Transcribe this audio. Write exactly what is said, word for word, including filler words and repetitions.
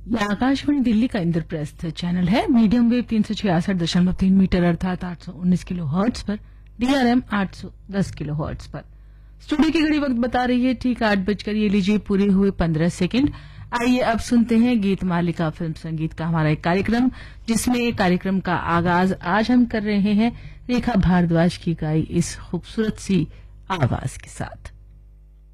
ये आकाशवाणी दिल्ली का इंद्रप्रस्थ चैनल है। मीडियम वेव तीन सौ छियासठ दशमलव तीन मीटर अर्थात आठ सौ उन्नीस किलो हर्ट्ज पर, डीआरएम आठ सौ दस किलो हर्ट्ज पर। स्टूडियो की घड़ी वक्त बता रही है ठीक आठ बजकर ये लीजिए पूरे हुए पंद्रह सेकंड। आइए अब सुनते हैं गीत मालिका फिल्म संगीत का हमारा एक कार्यक्रम, जिसमें कार्यक्रम का आगाज आज हम कर रहे हैं रेखा भारद्वाज की गाई इस खूबसूरत सी आवाज के साथ।